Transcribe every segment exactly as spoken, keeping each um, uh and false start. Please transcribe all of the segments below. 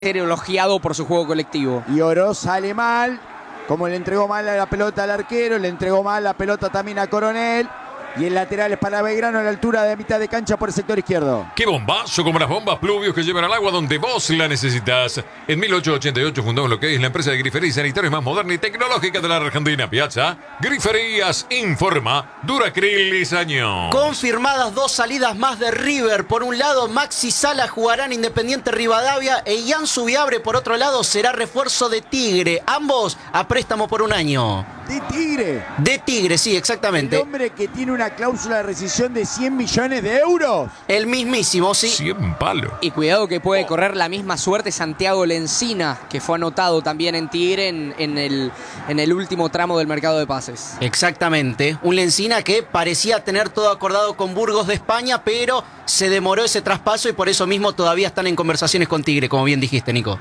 ser elogiado por su juego colectivo. Y Oroz sale mal, como le entregó mal la pelota al arquero, le entregó mal la pelota también a Coronel. Y el lateral es para Belgrano a la altura de mitad de cancha por el sector izquierdo. ¡Qué bombazo! Como las bombas pluvios que llevan al agua donde vos la necesitas. En mil ochocientos ochenta y ocho fundamos lo que es la empresa de griferías y sanitarios más moderna y tecnológica de la Argentina. Piazza Griferías informa Duracril Lisaño. Confirmadas dos salidas más de River. Por un lado, Maxi Sala jugará en Independiente Rivadavia e Ian Subiabre, por otro lado, será refuerzo de Tigre. Ambos a préstamo por un año. ¿De Tigre? De Tigre, sí, exactamente. El hombre que tiene una cláusula de rescisión de cien millones de euros. El mismísimo, sí. cien palos. Y cuidado que puede correr la misma suerte Santiago Lencina, que fue anotado también en Tigre en, en, el, en el último tramo del mercado de pases. Exactamente. Un Lencina que parecía tener todo acordado con Burgos de España, pero se demoró ese traspaso y por eso mismo todavía están en conversaciones con Tigre, como bien dijiste, Nico.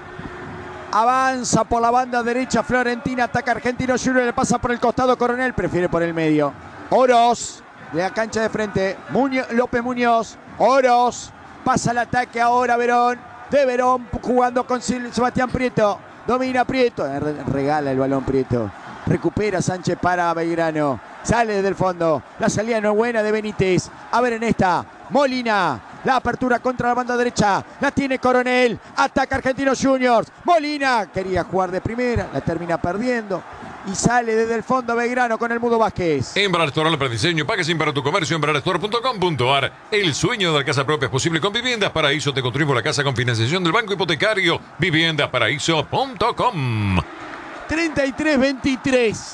Avanza por la banda derecha Florentina, ataca Argentino Junior, le pasa por el costado Coronel, prefiere por el medio. Oroz, de la cancha de frente, Muñoz, López Muñoz, Oroz, pasa el ataque ahora Verón, de Verón jugando con Sebastián Prieto, domina Prieto, regala el balón Prieto, recupera Sánchez para Belgrano, sale desde el fondo, la salida no es buena de Benítez, a ver en esta, Molina. La apertura contra la banda derecha. La tiene Coronel. Ataca Argentinos Juniors. Molina quería jugar de primera. La termina perdiendo. Y sale desde el fondo Belgrano con el Mudo Vázquez. Embrarestore para diseño. Pague para tu comercio. Embrarestore punto com punto ar. El sueño de la casa propia es posible con Viviendas Paraíso. Te construimos la casa con financiación del Banco Hipotecario. Viviendas Paraíso punto com. treinta y tres veintitrés.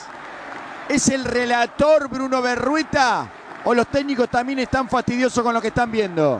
¿Es el relator Bruno Berrueta? ¿O los técnicos también están fastidiosos con lo que están viendo?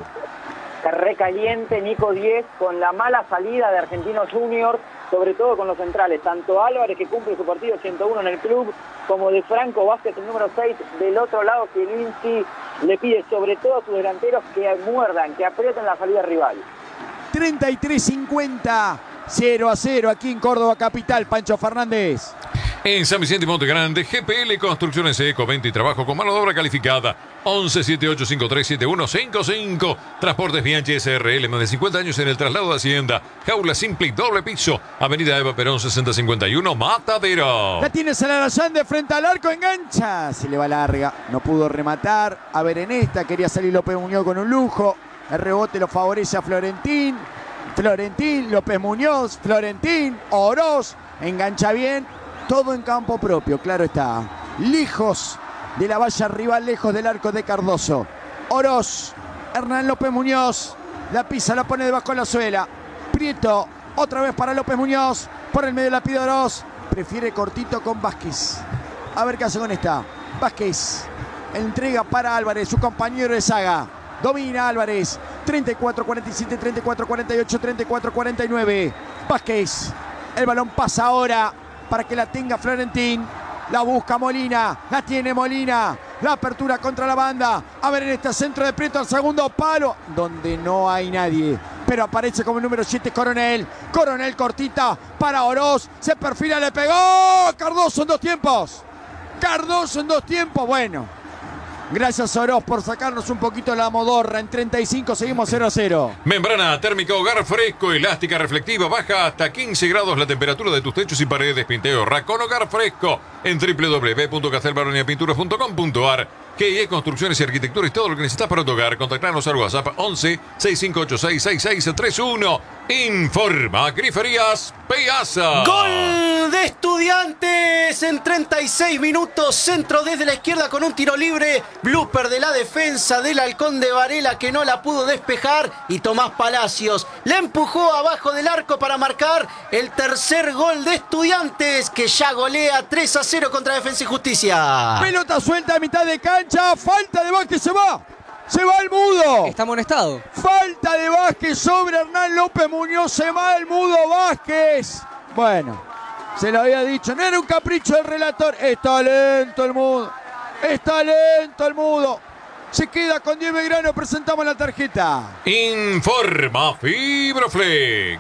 Recaliente Nico diez con la mala salida de Argentinos Juniors, sobre todo con los centrales, tanto Álvarez, que cumple su partido ciento uno en el club, como de Franco Vázquez, el número seis, del otro lado, que Lindsay le pide sobre todo a sus delanteros que muerdan, que aprieten la salida rival. treinta y tres cincuenta, cero a cero aquí en Córdoba Capital, Pancho Fernández. En San Vicente y Monte Grande, G P L Construcciones Eco, venta y trabajo con mano de obra calificada. once setenta y ocho cincuenta y tres setenta y uno cincuenta y cinco. Transportes Bianchi S R L, más de cincuenta años en el traslado de Hacienda. Jaula simple y doble piso. Avenida Eva Perón sesenta cincuenta y uno, Matadero. La tiene Salarayán de frente al arco, engancha. Se le va larga, no pudo rematar. A ver en esta, quería salir López Muñoz con un lujo. El rebote lo favorece a Florentín. Florentín, López Muñoz, Florentín, Oroz. Engancha bien. Todo en campo propio, claro está. Lejos de la valla rival, lejos del arco de Cardoso. Oroz, Hernán López Muñoz. La pisa, la pone debajo de la suela. Prieto, otra vez para López Muñoz. Por el medio la pide Oroz. Prefiere cortito con Vázquez. A ver qué hace con esta. Vázquez. Entrega para Álvarez, su compañero de saga. Domina Álvarez. treinta y cuatro cuarenta y siete, treinta y cuatro cuarenta y ocho, treinta y cuatro cuarenta y nueve. Vázquez. El balón pasa ahora para que la tenga Florentín. La busca Molina. La tiene Molina. La apertura contra la banda. A ver en este centro de Prieto al segundo palo, donde no hay nadie. Pero aparece como el número siete Coronel. Coronel cortita para Oroz. Se perfila, le pegó. Cardoso en dos tiempos. Cardoso en dos tiempos. Bueno. Gracias Oroz por sacarnos un poquito la modorra. En treinta y cinco seguimos cero a cero. Membrana térmica Hogar Fresco, elástica reflectiva, baja hasta quince grados la temperatura de tus techos y paredes. Pinteo Racón Hogar Fresco en w w w punto castelbaronia pinturas punto com punto ar. K I E Construcciones y Arquitectura y todo lo que necesitas para tu hogar. Contactanos al WhatsApp once sesenta y cinco ochenta y seis sesenta y seis treinta y uno. Informa Griferías Piazza. Gol de Estudiantes en treinta y seis minutos. Centro desde la izquierda con un tiro libre. Blooper de la defensa del Halcón de Varela, que no la pudo despejar. Y Tomás Palacios la empujó abajo del arco para marcar el tercer gol de Estudiantes, que ya golea tres a cero contra Defensa y Justicia. Pelota suelta a mitad de cancha. Falta de Vázquez, se va. Se va el Mudo. Está amonestado. Falta de Vázquez sobre Hernán López Muñoz. Se va el Mudo Vázquez. Bueno, se lo había dicho. No era un capricho del relator. Está lento el Mudo. Está lento el Mudo. Se queda con diez Belgrano. Presentamos la tarjeta. Informa Fibroflex.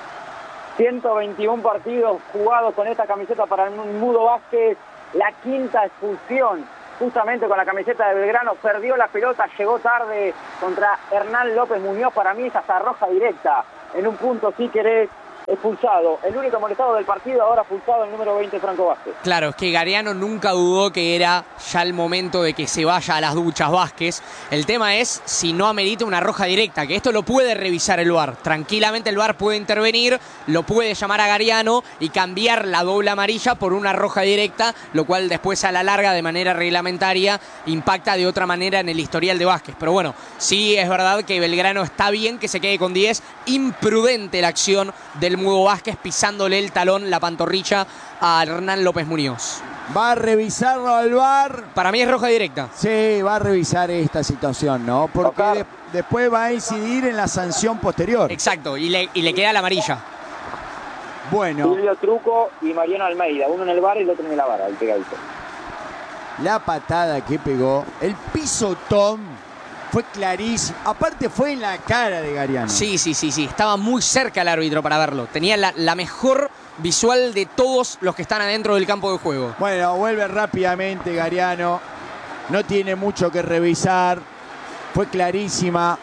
ciento veintiuno partidos jugados con esta camiseta para el Mudo Vázquez. La quinta expulsión justamente con la camiseta de Belgrano. Perdió la pelota, llegó tarde contra Hernán López Muñoz. Para mí es hasta roja directa. En un punto, si querés, expulsado. El único molestado del partido, ahora expulsado el número veinte, Franco Vázquez. Claro, es que Gariano nunca dudó que era ya el momento de que se vaya a las duchas Vázquez. El tema es si no amerita una roja directa, que esto lo puede revisar el V A R. Tranquilamente el V A R puede intervenir, lo puede llamar a Gariano y cambiar la doble amarilla por una roja directa, lo cual después a la larga, de manera reglamentaria, impacta de otra manera en el historial de Vázquez. Pero bueno, sí es verdad que Belgrano está bien que se quede con diez. Imprudente la acción del Mudo Vázquez pisándole el talón, la pantorrilla a Hernán López Muñoz. Va a revisarlo al V A R. Para mí es roja directa. Sí, va a revisar esta situación, ¿no? Porque de, después va a incidir en la sanción posterior. Exacto, y le, y le queda la amarilla. Bueno. Julio Truco y Mariano Almeida, uno en el V A R y el otro en la vara, el pegadito. La patada que pegó, el pisotón fue clarísimo. Aparte fue en la cara de Gariano. Sí, sí, sí, sí. Estaba muy cerca el árbitro para verlo. Tenía la, la mejor visual de todos los que están adentro del campo de juego. Bueno, vuelve rápidamente Gariano. No tiene mucho que revisar. Fue clarísima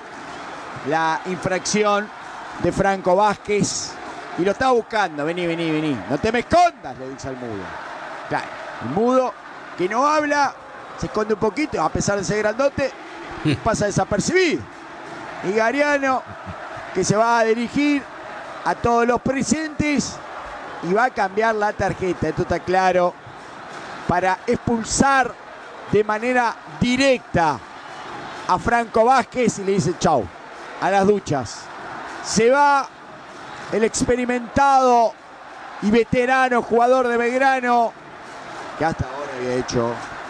la infracción de Franco Vázquez. Y lo estaba buscando. Vení, vení, vení. No te me escondas, le dice al mudo. Claro, el mudo que no habla, se esconde un poquito, a pesar de ser grandote, pasa desapercibido. Y Gariano, que se va a dirigir a todos los presentes y va a cambiar la tarjeta, esto está claro, para expulsar de manera directa a Franco Vázquez y le dice chau, a las duchas. Se va el experimentado y veterano jugador de Belgrano, que hasta ahora había hecho,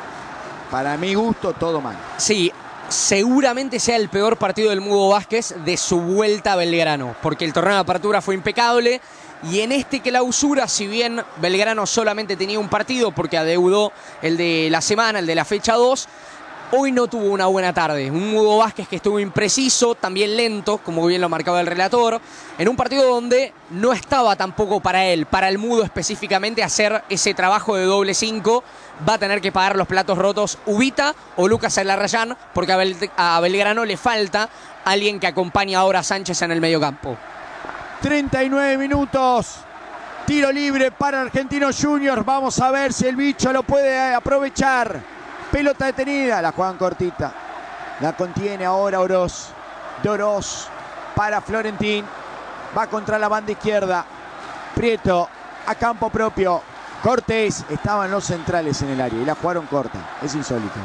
para mi gusto, todo mal. Sí, seguramente sea el peor partido del Mudo Vázquez de su vuelta a Belgrano, porque el torneo de apertura fue impecable y en este clausura, si bien Belgrano solamente tenía un partido porque adeudó el de la semana, el de la fecha dos, hoy no tuvo una buena tarde. Un Mudo Vázquez que estuvo impreciso, también lento, como bien lo marcaba el relator, en un partido donde no estaba tampoco para él, para el Mudo específicamente, hacer ese trabajo de doble cinco. Va a tener que pagar los platos rotos Ubita o Lucas Alarrayán, porque a, Bel a Belgrano le falta alguien que acompañe ahora a Sánchez en el mediocampo. treinta y nueve minutos. Tiro libre para Argentinos Juniors. Vamos a ver si el bicho lo puede aprovechar. Pelota detenida. La juegan cortita. La contiene ahora Oroz. De Oroz para Florentín. Va contra la banda izquierda. Prieto a campo propio. Cortés. Estaban los centrales en el área y la jugaron corta. Es insólito.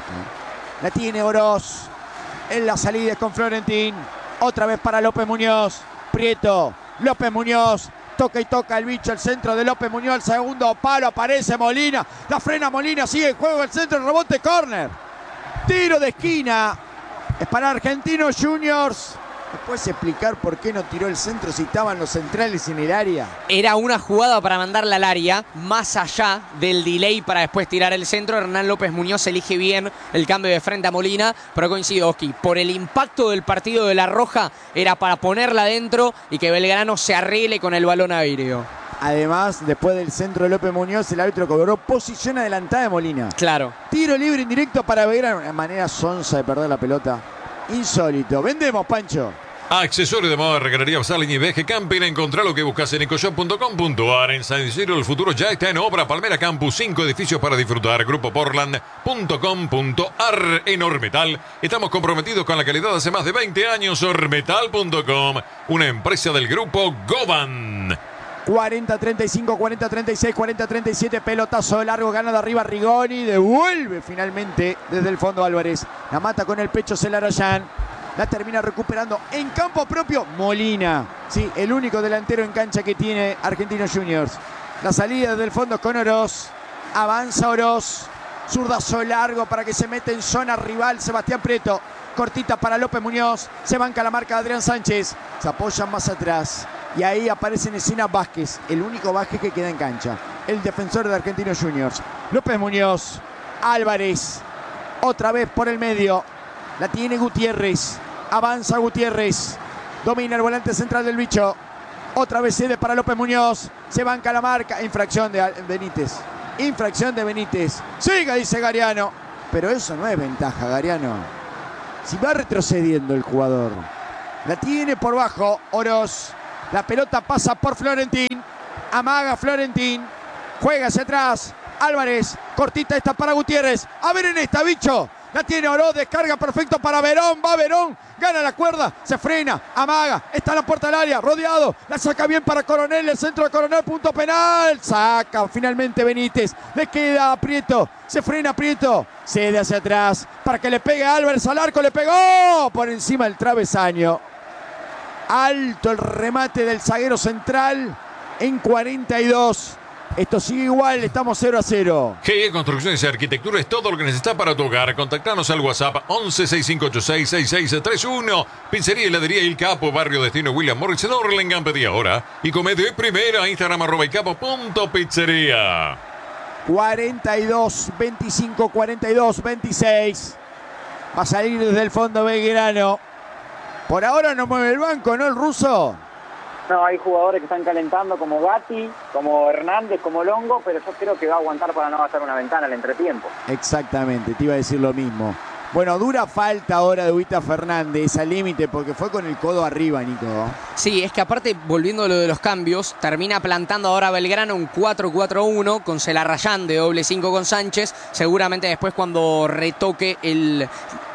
La tiene Oroz. En la salida con Florentín. Otra vez para López Muñoz. Prieto. López Muñoz. Toca y toca el bicho, el centro de López Muñoz, el segundo palo, aparece Molina, la frena Molina, sigue el juego, el centro, el rebote, córner. Tiro de esquina, es para Argentinos Juniors. ¿Me puedes explicar por qué no tiró el centro si estaban los centrales en el área? Era una jugada para mandarla al área, más allá del delay para después tirar el centro. Hernán López Muñoz elige bien el cambio de frente a Molina, pero coincide Oski, por el impacto del partido de La Roja, era para ponerla adentro y que Belgrano se arregle con el balón aéreo. Además, después del centro de López Muñoz, el árbitro cobró posición adelantada de Molina. Claro. Tiro libre indirecto para Belgrano, de manera sonsa de perder la pelota. Insólito. Vendemos, Pancho. Accesorios de moda, regarería Basarling y V G Camping. Encontrá lo que buscas en ecoshop punto com punto ar. En San Isidro el futuro ya está en obra. Palmera Campus, cinco edificios para disfrutar. Grupo Portland punto com punto ar. En Ormetal estamos comprometidos con la calidad hace más de veinte años. Ormetal punto com, una empresa del grupo Goban. cuarenta treinta y cinco, cuarenta treinta y seis, cuarenta treinta y siete, pelotazo largo, gana de arriba Rigoni, devuelve finalmente desde el fondo Álvarez. La mata con el pecho Celarayán. La termina recuperando en campo propio Molina. Sí, el único delantero en cancha que tiene Argentinos Juniors. La salida desde el fondo con Oroz. Avanza Oroz. Zurdazo largo para que se mete en zona rival Sebastián Prieto. Cortita para López Muñoz. Se banca la marca de Adrián Sánchez. Se apoyan más atrás. Y ahí aparece en escena Vázquez. El único Vázquez que queda en cancha. El defensor de Argentinos Juniors. López Muñoz. Álvarez. Otra vez por el medio. La tiene Gutiérrez. Avanza Gutiérrez. Domina el volante central del bicho. Otra vez cede para López Muñoz. Se banca la marca. Infracción de Benítez. Infracción de Benítez. Siga, dice Gariano. Pero eso no es ventaja, Gariano. Si va retrocediendo el jugador. La tiene por bajo Oroz. La pelota pasa por Florentín. Amaga Florentín. Juega hacia atrás. Álvarez. Cortita esta para Gutiérrez. A ver en esta, bicho. La tiene Oroz, descarga perfecto para Verón, va Verón, gana la cuerda, se frena, amaga, está en la puerta del área, rodeado, la saca bien para Coronel, el centro de Coronel, punto penal, saca finalmente Benítez, le queda a Prieto, se frena Prieto, cede hacia atrás, para que le pegue a Álvarez al arco, le pegó por encima del travesaño, alto el remate del zaguero central en cuarenta y dos. Esto sigue igual, estamos cero a cero. G E Construcciones y Arquitectura es todo lo que necesitas para tu hogar. Contactanos al WhatsApp once sesenta y cinco ochenta y seis sesenta y seis treinta y uno. Pizzería y heladería Il Capo, Barrio Destino William Morris en Hurlingham. Pedí ahora y come de primera. Instagram arroba ilcapo punto pizzería. cuarenta y dos veinticinco, cuarenta y dos veintiséis. Va a salir desde el fondo Belgrano. Por ahora no mueve el banco, ¿no, el ruso? No, hay jugadores que están calentando como Gatti, como Hernández, como Longo, pero yo creo que va a aguantar para no gastar una ventana al entretiempo. Exactamente, te iba a decir lo mismo. Bueno, dura falta ahora de Huita Fernández al límite porque fue con el codo arriba, Nico. Sí, es que aparte, volviendo a lo de los cambios, termina plantando ahora Belgrano un cuatro cuatro uno con Celarrayán de doble cinco con Sánchez. Seguramente después cuando retoque el...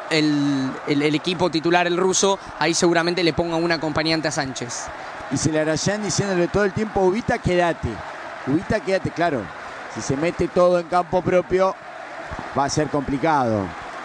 El, el, el equipo titular, el ruso, ahí seguramente le ponga un acompañante a Sánchez. Y Celarrayán diciéndole todo el tiempo, Ubita, quédate. Ubita, quédate, claro. Si se mete todo en campo propio, va a ser complicado.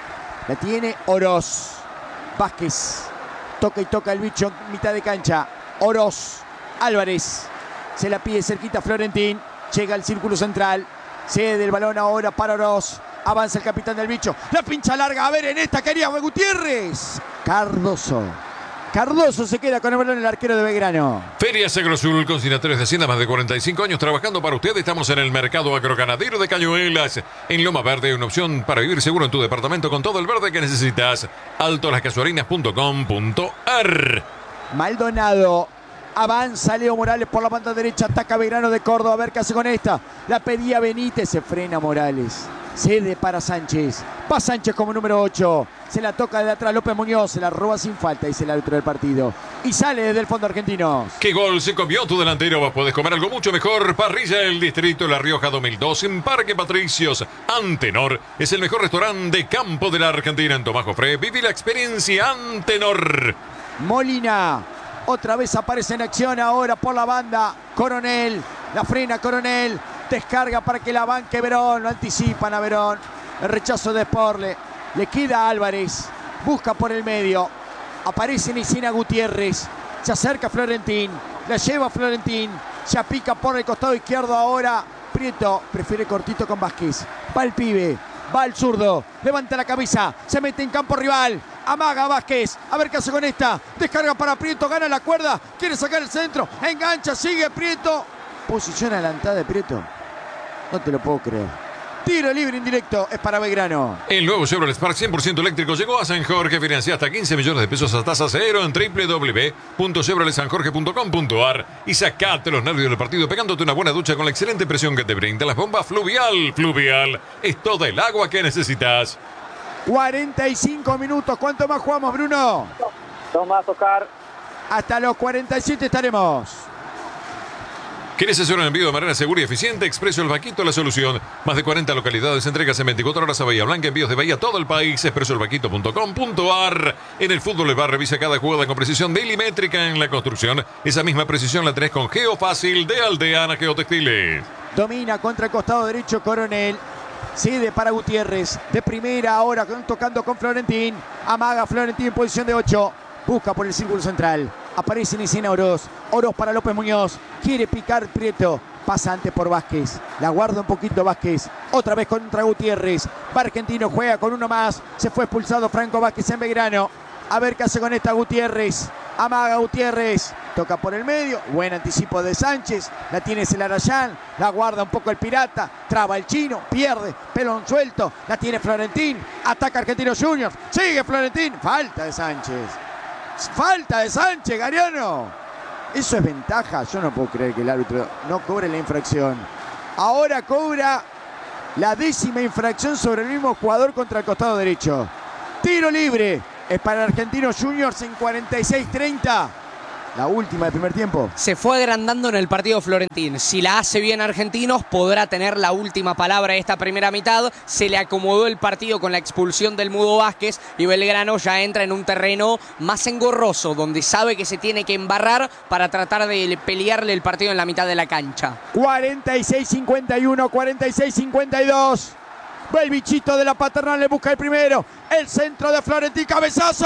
La tiene Oroz. Vázquez. Toca y toca el bicho en mitad de cancha. Oroz. Álvarez. Se la pide cerquita Florentín. Llega al círculo central. Cede el balón ahora para Oroz. Avanza el capitán del bicho. La pincha larga. A ver en esta quería Gutiérrez. Cardoso. Cardoso se queda con el balón, el arquero de Belgrano. Feria Agrosul, consignatarios de Hacienda, más de cuarenta y cinco años trabajando para usted. Estamos en el mercado agroganadero de Cañuelas, en Loma Verde, una opción para vivir seguro en tu departamento con todo el verde que necesitas. alto las casuarinas punto com punto ar. Maldonado. Avanza Leo Morales por la banda derecha. Ataca Belgrano de Córdoba. A ver qué hace con esta. La pedía Benítez. Se frena Morales. Cede para Sánchez. Va Sánchez como número ocho. Se la toca de atrás López Muñoz. Se la roba sin falta. Dice el árbitro del partido. Y sale desde el fondo argentino. ¿Qué gol se comió tu delantero? Vos podés comer algo mucho mejor. Parrilla El Distrito La Rioja dos mil dos en Parque Patricios. Antenor es el mejor restaurante de campo de la Argentina. En Tomás Jofré. Viví la experiencia Antenor. Molina. Otra vez aparece en acción ahora por la banda. Coronel. La frena Coronel. Descarga para que la banque Verón. Lo anticipan a Verón. El rechazo de Sporle. Le queda a Álvarez. Busca por el medio. Aparece en escena Gutiérrez. Se acerca Florentín. La lleva Florentín. Ya pica por el costado izquierdo ahora. Prieto prefiere cortito con Vázquez. Va el pibe. Va el zurdo. Levanta la cabeza. Se mete en campo rival. Amaga Vázquez. A ver qué hace con esta. Descarga para Prieto. Gana la cuerda. Quiere sacar el centro. Engancha. Sigue Prieto. Posición adelantada de Prieto. No te lo puedo creer. Tiro libre indirecto. Es para Belgrano. El nuevo Chevrolet Spark cien por ciento eléctrico llegó a San Jorge. Financia hasta quince millones de pesos a tasa cero en doble u doble u doble u punto chevrolet san jorge punto com punto ar. Y sacate los nervios del partido pegándote una buena ducha con la excelente presión que te brinda las bombas Fluvial. Fluvial es toda el agua que necesitas. cuarenta y cinco minutos. ¿Cuánto más jugamos, Bruno? Dos más, Oscar. Hasta los cuarenta y siete estaremos. ¿Quieres hacer un envío de manera segura y eficiente? Expreso El Vaquito, la solución. Más de cuarenta localidades, entregas en veinticuatro horas a Bahía Blanca, envíos de Bahía a todo el país. expreso el vaquito punto com punto ar. En el fútbol, el bar revisa cada jugada con precisión milimétrica. En la construcción, esa misma precisión la tenés con Geofácil de Aldeana Geotextiles. Domina contra el costado derecho Coronel. Cede para Gutiérrez. De primera ahora tocando con Florentín. Amaga Florentín en posición de ocho. Busca por el círculo central. Aparece en escena Oroz. Oroz para López Muñoz. Quiere picar Prieto. Pasa antes por Vázquez. La guarda un poquito Vázquez. Otra vez contra Gutiérrez. Va Argentino, juega con uno más. Se fue expulsado Franco Vázquez en Belgrano. A ver qué hace con esta Gutiérrez. Amaga Gutiérrez. Toca por el medio. Buen anticipo de Sánchez. La tiene Celarrayán. La guarda un poco el Pirata. Traba el Chino. Pierde. Pelón suelto. La tiene Florentín. Ataca Argentinos Juniors. Sigue Florentín. Falta de Sánchez. Falta de Sánchez, Gariano. Eso es ventaja. Yo no puedo creer que el árbitro no cobre la infracción. Ahora cobra la décima infracción sobre el mismo jugador contra el costado derecho. Tiro libre. Es para Argentinos Juniors en cuarenta y seis treinta. La última del primer tiempo. Se fue agrandando en el partido Florentín. Si la hace bien Argentinos, podrá tener la última palabra esta primera mitad. Se le acomodó el partido con la expulsión del Mudo Vázquez y Belgrano ya entra en un terreno más engorroso, donde sabe que se tiene que embarrar para tratar de pelearle el partido en la mitad de la cancha. cuarenta y seis cincuenta y uno, cuarenta y seis cincuenta y dos. Va el bichito de la Paternal, le busca el primero. El centro de Florentín, cabezazo.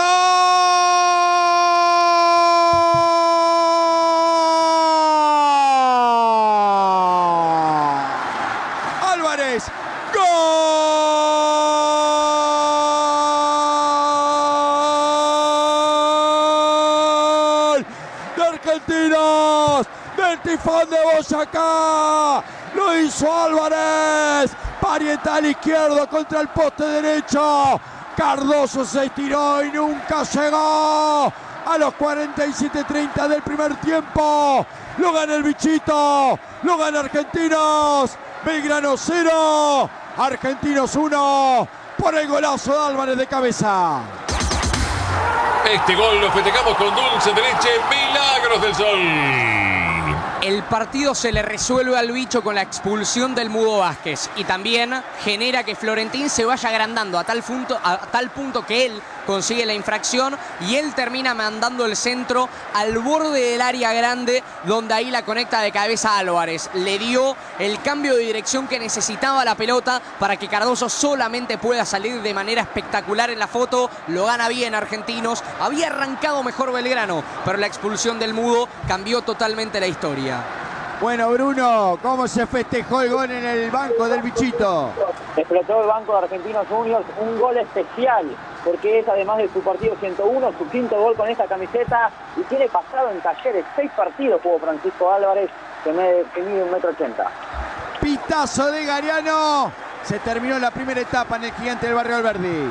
Álvarez, gol de Argentinos, del Tifón de Boyacá. Lo hizo Álvarez. Parietal izquierdo contra el poste derecho. Cardoso se estiró y nunca llegó. A los cuarenta y siete treinta del primer tiempo. Lo gana el bichito. Lo gana Argentinos. Belgrano cero. Argentinos uno. Por el golazo de Álvarez de cabeza. Este gol lo festejamos con dulce de leche Milagros del Sol. El partido se le resuelve al bicho con la expulsión del Mudo Vázquez y también genera que Florentín se vaya agrandando a tal punto, a tal punto que él consigue la infracción y él termina mandando el centro al borde del área grande, donde ahí la conecta de cabeza Álvarez. Le dio el cambio de dirección que necesitaba la pelota para que Cardoso solamente pueda salir de manera espectacular en la foto. Lo gana bien Argentinos. Había arrancado mejor Belgrano, pero la expulsión del Mudo cambió totalmente la historia. Bueno, Bruno, ¿cómo se festejó el gol en el banco del bichito? Explotó el banco de Argentinos Juniors, un gol especial, porque es además de su partido ciento uno, su quinto gol con esta camiseta, y tiene pasado en Talleres, seis partidos jugó Francisco Álvarez, que mide, que mide un metro ochenta. Pitazo de Gariano. Se terminó la primera etapa en el Gigante del Barrio Alberdi.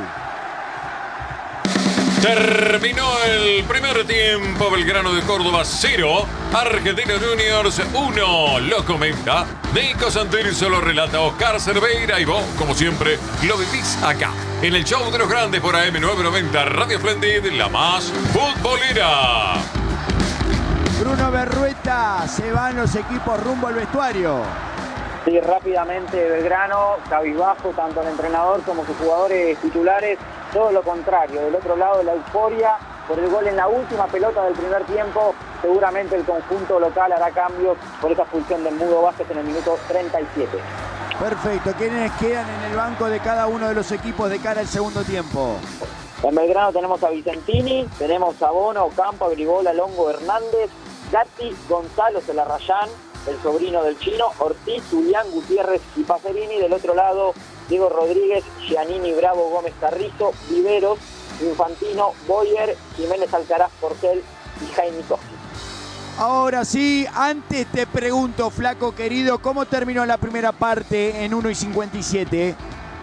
Terminó el primer tiempo. Belgrano de Córdoba cero, Argentinos Juniors uno. Lo comenta Nico Santirso, lo relata Oscar Cerveira y vos, como siempre, lo vivís acá en el show de los grandes por A M novecientos noventa Radio Splendid, la más futbolera. Bruno Berrueta, se van los equipos rumbo al vestuario. Sí, rápidamente Belgrano, cabizbajo, tanto el entrenador como sus jugadores titulares. Todo lo contrario, del otro lado la euforia por el gol en la última pelota del primer tiempo. Seguramente el conjunto local hará cambios por esa expulsión del Mudo Vázquez en el minuto treinta y siete. Perfecto, ¿quiénes quedan en el banco de cada uno de los equipos de cara al segundo tiempo? En Belgrano tenemos a Vicentini, tenemos a Bono, Ocampo, Agribola, Longo, Hernández, Gatti, Gonzalo, Celarrayán, el sobrino del Chino, Ortiz, Julián, Gutiérrez y Pacerini. Del otro lado, Diego Rodríguez, Giannini, Bravo, Gómez, Carrizo, Viveros, Infantino, Boyer, Jiménez, Alcaraz, Porcel y Jaime Koski. Ahora sí, antes te pregunto, flaco querido, ¿cómo terminó la primera parte en uno y cincuenta y siete?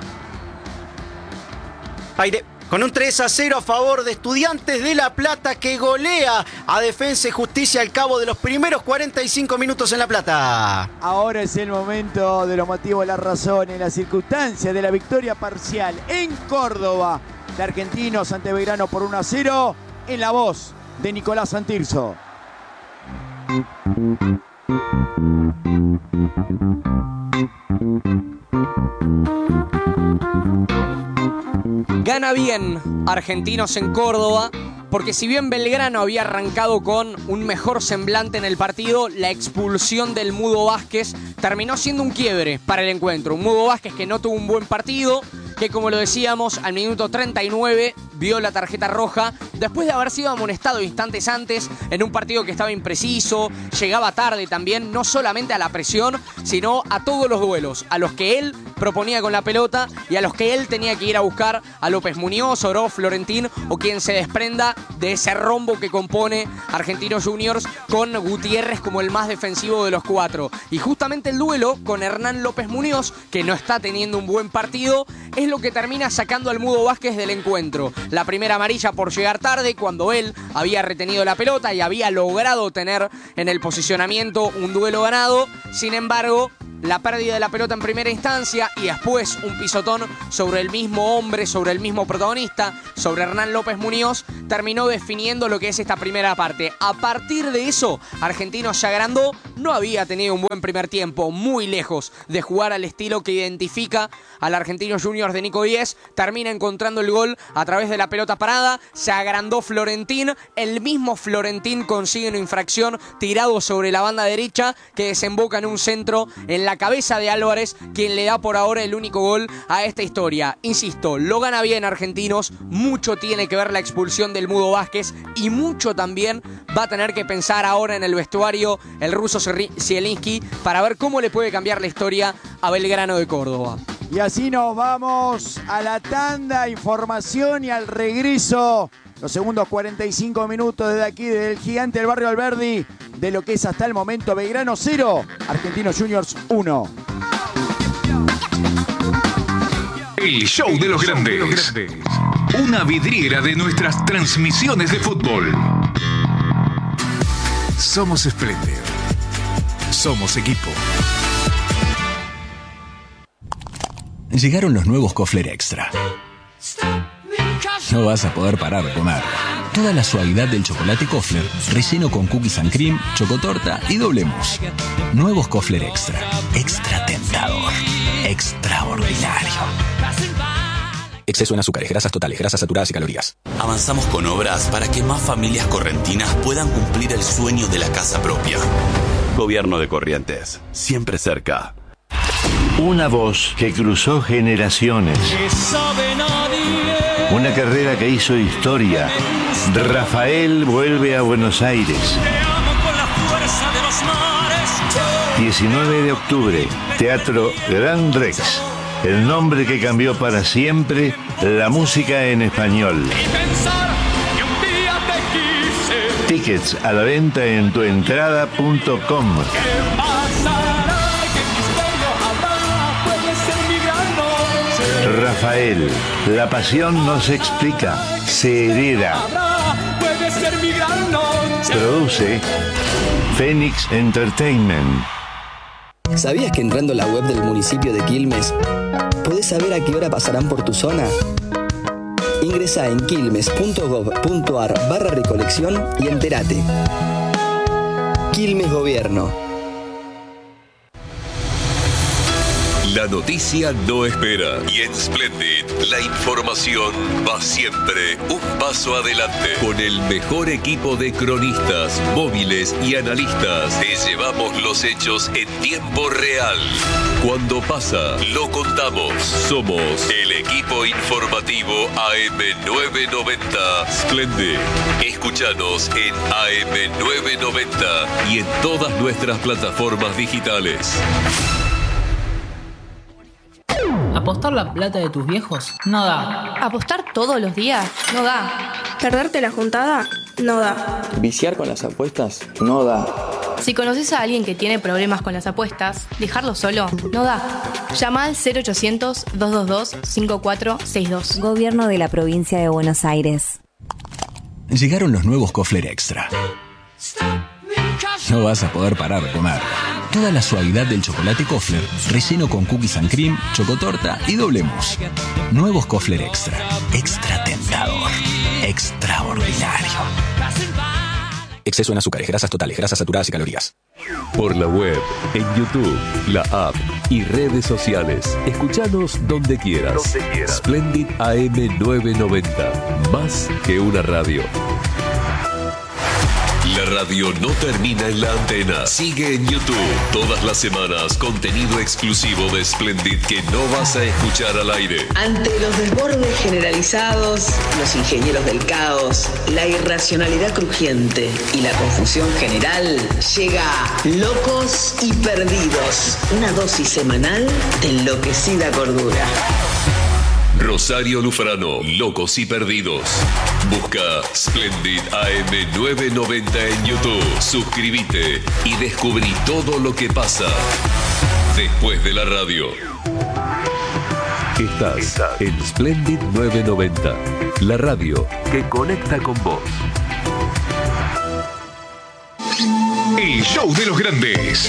Aire. Con un tres a cero a favor de Estudiantes de La Plata, que golea a Defensa y Justicia al cabo de los primeros cuarenta y cinco minutos en La Plata. Ahora es el momento de los motivos, las razones, las circunstancias de la victoria parcial en Córdoba de Argentinos ante Belgrano por uno a cero, en la voz de Nicolás Santirso. Gana bien Argentinos en Córdoba, porque si bien Belgrano había arrancado con un mejor semblante en el partido, la expulsión del Mudo Vázquez terminó siendo un quiebre para el encuentro. Un Mudo Vázquez que no tuvo un buen partido, que como lo decíamos, al minuto treinta y nueve vio la tarjeta roja después de haber sido amonestado instantes antes en un partido que estaba impreciso, llegaba tarde también, no solamente a la presión, sino a todos los duelos, a los que él proponía con la pelota y a los que él tenía que ir a buscar a López Muñoz, Oro, Florentín o quien se desprenda de ese rombo que compone Argentinos Juniors con Gutiérrez como el más defensivo de los cuatro. Y justamente el duelo con Hernán López Muñoz, que no está teniendo un buen partido, es lo que termina sacando al Mudo Vázquez del encuentro. La primera amarilla por llegar tarde, cuando él había retenido la pelota y había logrado tener en el posicionamiento un duelo ganado. Sin embargo, la pérdida de la pelota en primera instancia y después un pisotón sobre el mismo hombre, sobre el mismo protagonista, sobre Hernán López Muñoz, terminó definiendo lo que es esta primera parte. A partir de eso, Argentino se agrandó, no había tenido un buen primer tiempo, muy lejos de jugar al estilo que identifica al Argentinos Juniors de Nico Díez, termina encontrando el gol a través de la pelota parada, se agrandó Florentín, el mismo Florentín consigue una infracción tirado sobre la banda derecha que desemboca en un centro en la cabeza de Álvarez, quien le da por ahora el único gol a esta historia. Insisto, lo gana bien Argentinos, mucho tiene que ver la expulsión del Mudo Vázquez y mucho también va a tener que pensar ahora en el vestuario el ruso Zielinski para ver cómo le puede cambiar la historia a Belgrano de Córdoba. Y así nos vamos a la tanda, información y al regreso. Los segundos cuarenta y cinco minutos desde aquí, desde el gigante del barrio Alberdi, de lo que es hasta el momento Belgrano cero, Argentinos Juniors uno. El show de los grandes. Una vidriera de nuestras transmisiones de fútbol. Somos Splendid. Somos equipo. Llegaron los nuevos Kofler Extra. No vas a poder parar de comer. Toda la suavidad del chocolate Kofler, relleno con cookies and cream, chocotorta y doble mousse. Nuevos Kofler Extra. Extra tentador. Extraordinario. Exceso en azúcares, grasas totales, grasas saturadas y calorías. Avanzamos con obras para que más familias correntinas puedan cumplir el sueño de la casa propia. Gobierno de Corrientes, siempre cerca. Una voz que cruzó generaciones. Una carrera que hizo historia. Rafael vuelve a Buenos Aires. diecinueve de octubre, Teatro Gran Rex. El nombre que cambió para siempre la música en español. Tickets a la venta en tuentrada punto com. Rafael, la pasión no se explica, se hereda. Produce Phoenix Entertainment. ¿Sabías que entrando a la web del municipio de Quilmes podés saber a qué hora pasarán por tu zona? Ingresá en quilmes punto gov punto ar barra recolección y entérate. Quilmes Gobierno. La noticia no espera y en Splendid la información va siempre un paso adelante. Con el mejor equipo de cronistas, móviles y analistas, te llevamos los hechos en tiempo real. Cuando pasa, lo contamos. Somos el equipo informativo A M novecientos noventa Splendid. Escúchanos en A M novecientos noventa y en todas nuestras plataformas digitales. ¿Apostar la plata de tus viejos? No da. ¿Apostar todos los días? No da. ¿Perderte la juntada? No da. ¿Viciar con las apuestas? No da. Si conoces a alguien que tiene problemas con las apuestas, dejarlo solo no da. Llama al cero ochocientos, dos dos dos, cinco cuatro seis dos. Gobierno de la provincia de Buenos Aires. Llegaron los nuevos Kofler Extra. No vas a poder parar de comer. Toda la suavidad del chocolate Kofler, relleno con cookies and cream, chocotorta y doble mousse. Nuevos Kofler Extra. Extra tentador. Extraordinario. Exceso en azúcares, grasas totales, grasas saturadas y calorías. Por la web, en YouTube, la app y redes sociales. Escuchanos donde quieras. Donde quieras. Splendid A M novecientos noventa. Más que una radio. La radio no termina en la antena. Sigue en YouTube. Todas las semanas, contenido exclusivo de Splendid que no vas a escuchar al aire. Ante los desbordes generalizados, los ingenieros del caos, la irracionalidad crujiente y la confusión general, llega Locos y Perdidos. Una dosis semanal de enloquecida cordura. Rosario Lufrano, Locos y Perdidos. Busca Splendid A M novecientos noventa en YouTube. Suscríbete y descubrí todo lo que pasa después de la radio. Estás, Estás. en Splendid novecientos noventa, la radio que conecta con vos. El show de los grandes.